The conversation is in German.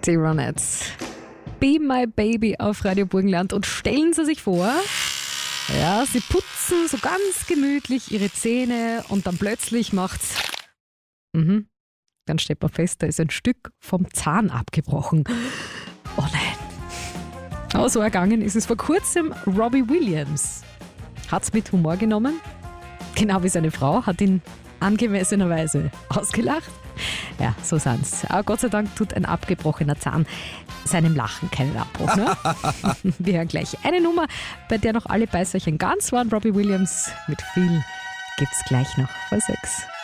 Die Ronettes. Be My Baby auf Radio Burgenland. Und stellen Sie sich vor, ja, Sie putzen so ganz gemütlich Ihre Zähne und dann plötzlich macht's. Dann stellt man fest, da ist ein Stück vom Zahn abgebrochen. Oh nein. Aber so ergangen ist es vor kurzem Robbie Williams. Hat's mit Humor genommen, genau wie seine Frau, hat ihn angemessenerweise ausgelacht. Ja, so sind's. Aber Gott sei Dank tut ein abgebrochener Zahn seinem Lachen keinen Abbruch. Ne? Wir hören gleich eine Nummer, bei der noch alle Beißerchen ganz waren. Robbie Williams mit viel gibt's gleich noch vor 6.